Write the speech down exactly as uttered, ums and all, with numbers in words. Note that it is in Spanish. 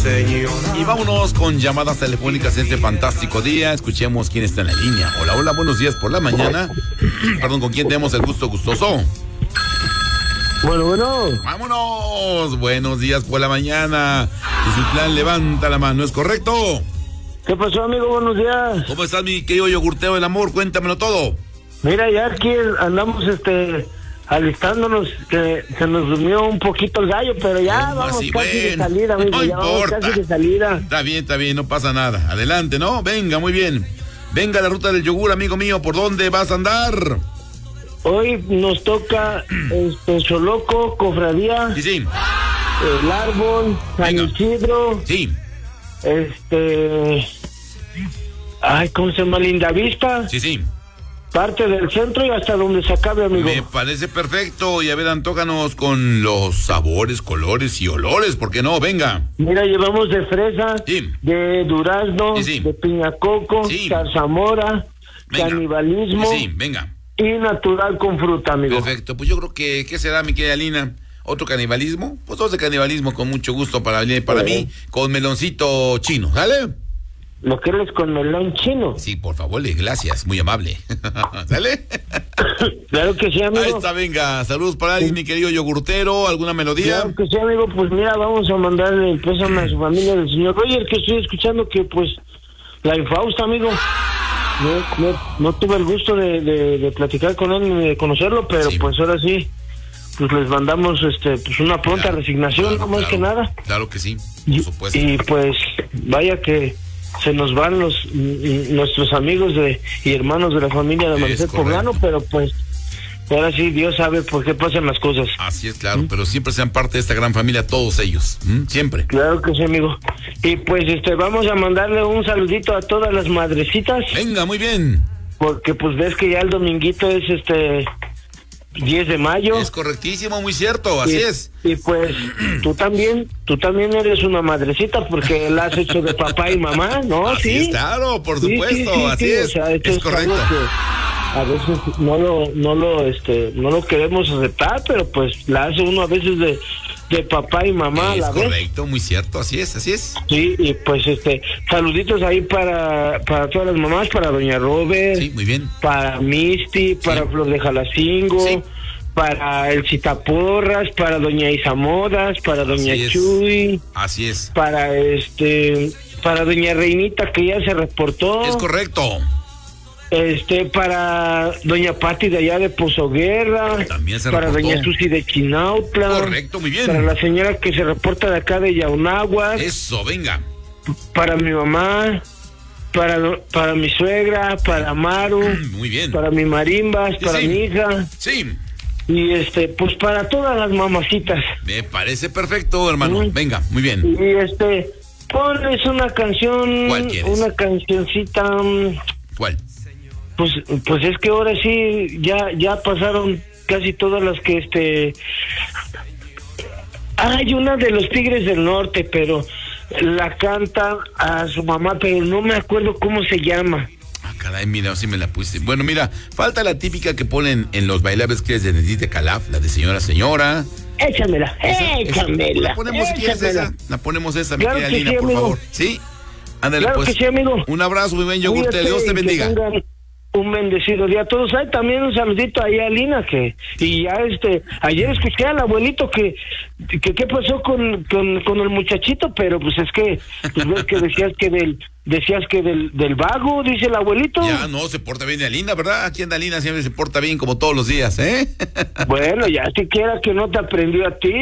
señora. Y vámonos con llamadas telefónicas este fantástico día. Escuchemos quién está en la línea. Hola, hola, buenos días por la mañana. Perdón, ¿con quién tenemos el gusto gustoso? Bueno, bueno. Vámonos. Buenos días por la mañana. Tiziutlán, levanta la mano, ¿es correcto? ¿Qué pasó, amigo? Buenos días. ¿Cómo estás, mi querido yogurteo del amor? Cuéntamelo todo. Mira, ya aquí andamos, este, alistándonos, que se nos durmió un poquito el gallo, pero ya ¿Cómo vamos así? casi Bueno, de salida, amigo. no ya vamos importa. casi de salida. Está bien, está bien, no pasa nada. Adelante, ¿no? Venga, muy bien. Venga la ruta del yogur, amigo mío. ¿Por dónde vas a andar? Hoy nos toca, este, Xoloco, Cofradía, Sí, sí. el árbol, San Venga. Isidro, Sí, este, ay, ¿cómo se llama? Lindavista, sí, sí. parte del centro y hasta donde se acabe, amigo. Me parece perfecto. Y a ver, antójanos con los sabores, colores y olores. ¿Por qué no? Venga. Mira, llevamos de fresa, Sí. de durazno, Sí, sí. de piñacoco, Sí. zarzamora, Venga. canibalismo Sí, sí, venga. y natural con fruta, amigo. Perfecto. Pues yo creo que, ¿qué será, mi querida Lina? ¿Otro canibalismo? Pues dos de canibalismo con mucho gusto para, para mí, con meloncito chino. ¿Sale? ¿Lo quieres con melón chino? Sí, por favor, le- gracias. Muy amable. ¿Sale? Claro que sí, amigo. Ahí está, venga. Saludos para alguien, mi querido yogurtero. ¿Alguna melodía? Claro que sí, amigo. Pues mira, vamos a mandarle el pésame a su familia del señor Roger, que estoy escuchando que, pues, la infausta, amigo. No, no, no tuve el gusto de, de, de platicar con él ni de conocerlo, pero Sí. pues ahora sí, pues les mandamos este pues una pronta Claro, resignación, claro, no más claro. que nada. Claro que sí, Y, por supuesto. y, pues vaya que se nos van los mm, nuestros amigos de y hermanos de la familia de Es Amanecer correcto. Poblano, pero pues ahora sí Dios sabe por qué pasan las cosas. Así es, claro, pero siempre sean parte de esta gran familia todos ellos. ¿m? Siempre. Claro que sí, amigo. Y pues este vamos a mandarle un saludito a todas las madrecitas, Venga, muy bien. porque pues ves que ya el dominguito es este diez de mayo. Es correctísimo, muy cierto, así y, es. Y pues tú también, tú también eres una madrecita porque la has hecho de papá y mamá, ¿no? Así sí. es, claro, por Sí, supuesto, sí, sí, así sí, es. o sea, esto es es correcto. algo que a veces no lo, no lo, este, no lo queremos aceptar, pero pues la hace uno a veces de, de papá y mamá a Es la vez. correcto, muy cierto, así es, así es. Sí, y pues este, saluditos ahí para, para todas las mamás, para doña Robert, Sí, muy bien. para Misty, para Flor de Jalacingo, Sí. para el Citaporras, para doña Isamodas, para doña Así es. Chuy, Así es. para este, para doña Reinita que ya se reportó, Es correcto. este, para doña Pati de allá de Pozoguerra, También se para reportó. doña Susi de Chinautla, Correcto, muy bien. para la señora que se reporta de acá de Yaunáhuac, Eso, venga. para mi mamá, para para mi suegra, para Maru, Muy bien. para mi marimbas, Sí, para sí. mi hija Sí, y este pues para todas las mamacitas. me parece perfecto, hermano. Mm. Venga, muy bien. Y este ponles una canción, ¿Cuál quieres? una cancioncita, mm, ¿Cuál? pues pues es que ahora sí ya ya pasaron casi todas las que este hay una de los Tigres del Norte, pero la canta a su mamá, pero no me acuerdo cómo se llama. Ah, caray, mira, si me la puse. Bueno, mira, falta la típica que ponen en los bailables que es de Nedita Calaf, la de señora, señora. Échamela, Esa, esa. échamela. La ponemos, si quieres, échamela. esa. La ponemos esa, mi Claro querida que Lina, sí, por amigo. favor. ¿Sí? Ándale, Claro pues. que sí, amigo. Un abrazo, muy buen yogurte. Cuídate Dios te y que bendiga. tengan un bendecido día a todos. Hay también un saludito ahí a Lina que y ya este ayer escuché al abuelito que que qué pasó con, con con el muchachito, pero pues es que pues ves que decías que del decías que del del vago, dice el abuelito. Ya no, se porta bien de Lina, ¿verdad? Aquí anda Lina, siempre se porta bien como todos los días, ¿eh? Bueno, ya siquiera que no te aprendió a ti.